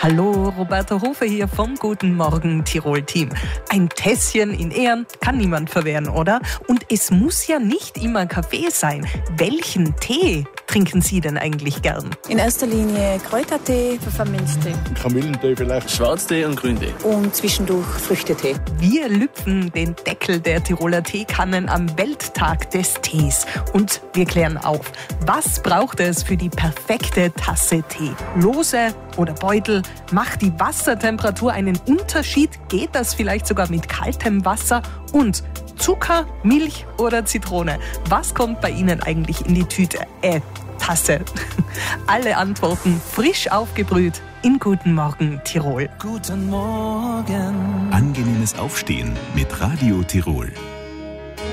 Hallo, Roberta Hofer hier vom Guten Morgen Tirol-Team. Ein Tässchen in Ehren kann niemand verwehren, oder? Und es muss ja nicht immer Kaffee sein. Welchen Tee trinken Sie denn eigentlich gern? In erster Linie Kräutertee, Pfefferminztee. Kamillentee vielleicht. Schwarztee und Grüntee. Und zwischendurch Früchtetee. Wir lüpfen den Deckel der Tiroler Teekannen am Welttag des Tees. Und wir klären auf, was braucht es für die perfekte Tasse Tee? Lose oder Beutel? Macht die Wassertemperatur einen Unterschied? Geht das vielleicht sogar mit kaltem Wasser? Und Zucker, Milch oder Zitrone? Was kommt bei Ihnen eigentlich in die Tüte? Tasse. Alle Antworten frisch aufgebrüht in Guten Morgen Tirol. Guten Morgen. Angenehmes Aufstehen mit Radio Tirol.